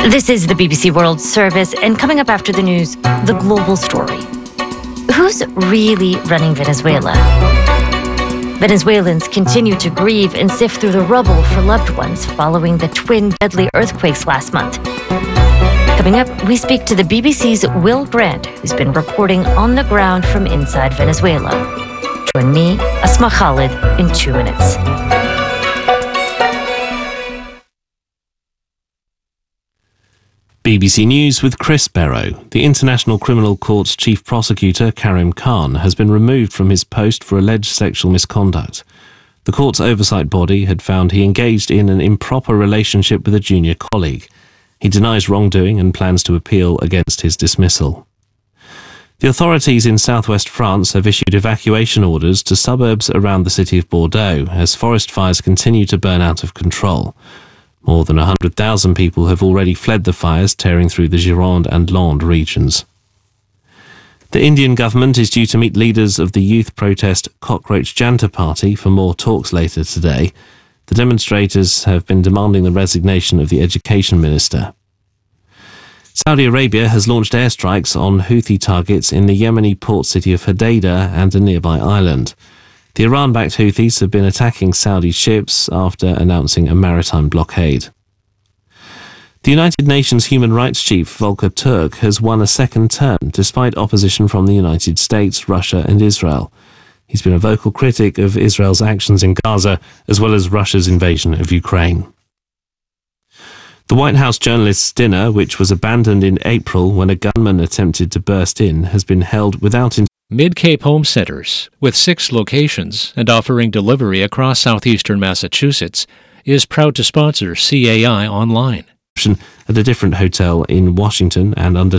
This is the BBC World Service, and coming up after the news, the global story. Who's really running Venezuela? Venezuelans continue to grieve and sift through the rubble for loved ones following the twin deadly earthquakes last month. Coming up, we speak to the BBC's Will Brand, who's been reporting on the ground from inside Venezuela. Join me, Asma Khalid, in 2 minutes. BBC News with Chris Barrow. The International Criminal Court's chief prosecutor, Karim Khan, has been removed from his post for alleged sexual misconduct. The court's oversight body had found he engaged in an improper relationship with a junior colleague. He denies wrongdoing and plans to appeal against his dismissal. The authorities in southwest France have issued evacuation orders to suburbs around the city of Bordeaux as forest fires continue to burn out of control. More than 100,000 people have already fled the fires tearing through the Gironde and Landes regions. The Indian government is due to meet leaders of the youth protest Cockroach Janta Party for more talks later today. The demonstrators have been demanding the resignation of the education minister. Saudi Arabia has launched airstrikes on Houthi targets in the Yemeni port city of Hodeidah and a nearby island. The Iran-backed Houthis have been attacking Saudi ships after announcing a maritime blockade. The United Nations Human Rights Chief Volker Turk has won a second term despite opposition from the United States, Russia and Israel. He's been a vocal critic of Israel's actions in Gaza as well as Russia's invasion of Ukraine. The White House journalists' dinner, which was abandoned in April when a gunman attempted to burst in, has been held without Mid-Cape Home Centers, with 6 locations and offering delivery across southeastern Massachusetts, is proud to sponsor CAI Online. At a different hotel in Washington and under